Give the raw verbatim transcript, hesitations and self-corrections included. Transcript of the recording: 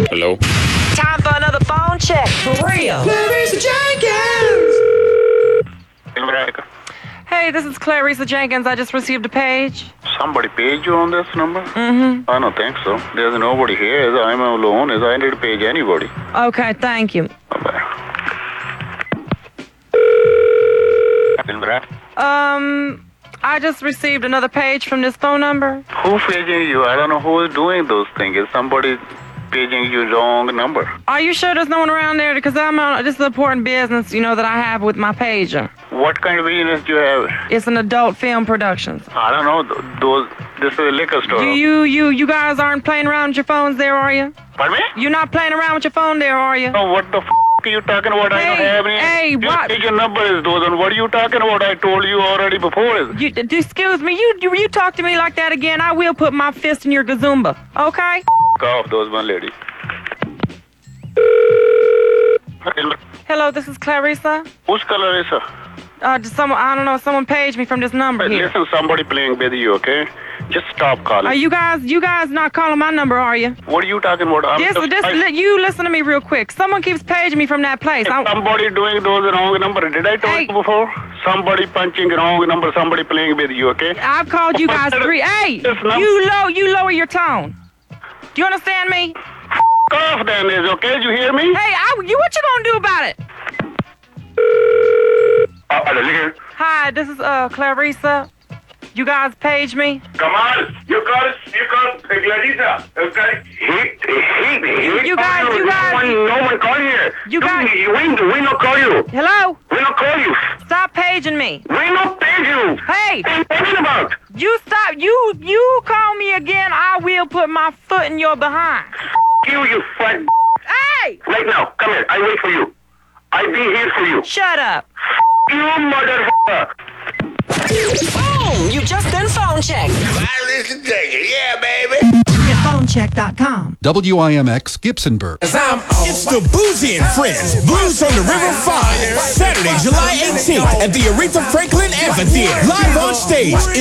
Hello? Time for another phone check. For real. Clarissa Jenkins! Hey, this is Clarissa Jenkins. I just received a page. Somebody paid you on this number? Mm-hmm. I don't think so. There's nobody here. As I'm alone. As I didn't page anybody. Okay, thank you. Bye-bye. Um, I just received another page from this phone number. Who paging you? I don't know who is doing those things. Is somebody paging you wrong number? Are you sure there's no one around there? Because I'm on, this is important business, you know, that I have with my pager. What kind of business do you have? It's an adult film productions. I don't know. th- Those. This is a liquor store. You, you, you, you guys aren't playing around with your phones there, are you? Pardon me? You're not playing around with your phone there, are you? No, what the f*** are you talking about? I don't Hey, have any. hey, you what- take your number is those, and what are you talking about? I told you already before. You, d- excuse me, you, you, you talk to me like that again, I will put my fist in your gazumba, okay? F*** off those one lady. Hello, this is Clarissa. Whose color is her? Uh, just someone, I don't know, someone paged me from this number here. Listen, somebody playing with you, okay? Just stop calling. Are you guys, you guys not calling my number, are you? What are you talking about? I'm This, just- this, I- li- you listen to me real quick. Someone keeps paging me from that place. I, Somebody doing those wrong number. Did I tell Hey. you before? Somebody punching wrong number. Somebody playing with you, okay? I've called you guys three. Hey, Yes, ma'am. you low, you lower your tone. Do you understand me? Off then is okay. You hear me? Hey, I, you, what you gonna do about it? Uh, hello, listen. Hi, this is uh Clarissa. You guys paged me. Kamal, you call you call Clarissa. You call he he he. You guys- you guys- No one, no one call here. You guys- We we not call you. Hello? We not call you. Stop paging me. We not pay you. Hey, What are you talking about? you stop. You you call me again. I will put my foot in your behind. You you fat. Hey, Right now, come here. I wait for you. I be here for you. shut up. You motherfucker. Boom! You just done phone check. Clarissa Jenkins, yeah, baby! Get phone check dot com. W I M X Gibsonburg. It's the Boozy and Friends Blues on the River five. Saturday, July eighteenth at the Aretha Franklin Amphitheater. Live on stage